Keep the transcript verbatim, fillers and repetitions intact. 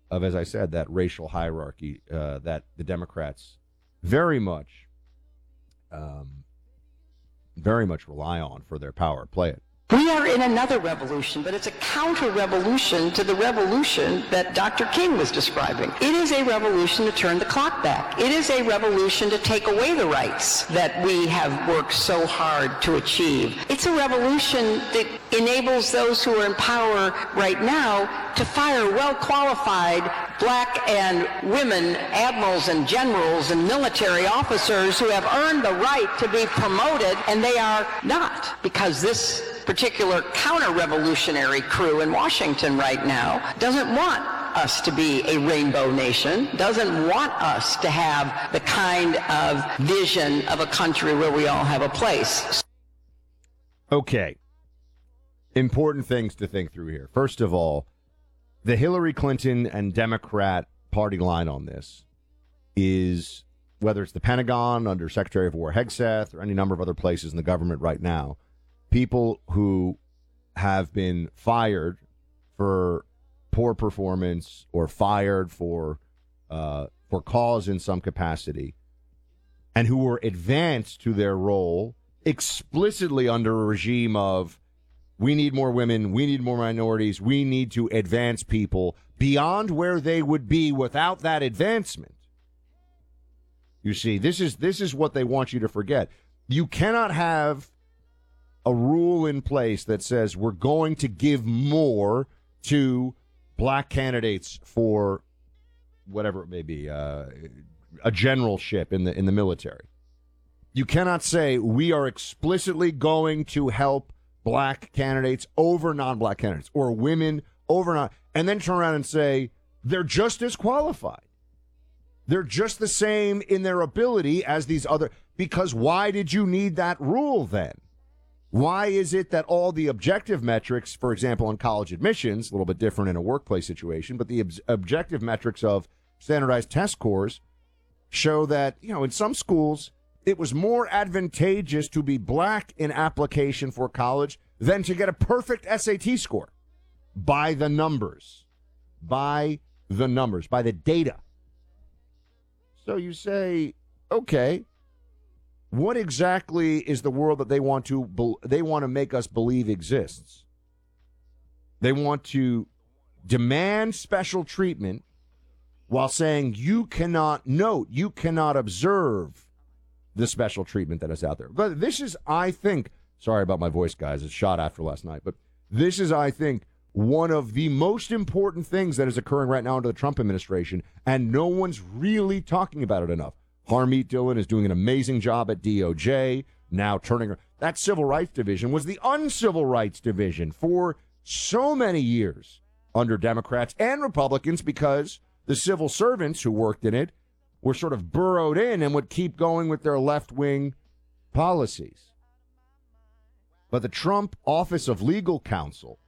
of, as I said, that racial hierarchy uh, that the Democrats very much, um, very much rely on for their power. Play it. We are in another revolution, but it's a counter-revolution to the revolution that Doctor King was describing. It is a revolution to turn the clock back. It is a revolution to take away the rights that we have worked so hard to achieve. It's a revolution that enables those who are in power right now to fire well-qualified black and women admirals and generals and military officers who have earned the right to be promoted, and they are not, because this particular counter-revolutionary crew in Washington right now doesn't want us to be a rainbow nation, doesn't want us to have the kind of vision of a country where we all have a place. Okay. Important things to think through here. First of all, the Hillary Clinton and Democrat party line on this is, whether it's the Pentagon under Secretary of War Hegseth or any number of other places in the government right now, people who have been fired for poor performance or fired for uh, for cause in some capacity, and who were advanced to their role explicitly under a regime of, we need more women, we need more minorities, we need to advance people beyond where they would be without that advancement. You see, this is this is what they want you to forget. You cannot have a rule in place that says we're going to give more to black candidates for whatever it may be, uh, a generalship in the in the military. You cannot say we are explicitly going to help black candidates over non-black candidates or women over non, and then turn around and say they're just as qualified. They're just the same in their ability as these other, because why did you need that rule then? Why is it that all the objective metrics, for example, in college admissions, a little bit different in a workplace situation, but the ob- objective metrics of standardized test scores show that, you know, in some schools, it was more advantageous to be black in application for college than to get a perfect S A T score by the numbers, by the numbers, by the data. So you say, okay, what exactly is the world that they want to be- they want to make us believe exists? They want to demand special treatment while saying you cannot note, you cannot observe the special treatment that is out there. But this is, I think, sorry about my voice, guys, it's shot after last night, but this is, I think, one of the most important things that is occurring right now under the Trump administration, and no one's really talking about it enough. Harmeet Dillon is doing an amazing job at D O J, now turning her. That Civil Rights Division was the uncivil rights division for so many years under Democrats and Republicans, because the civil servants who worked in it were sort of burrowed in and would keep going with their left-wing policies. But the Trump Office of Legal Counsel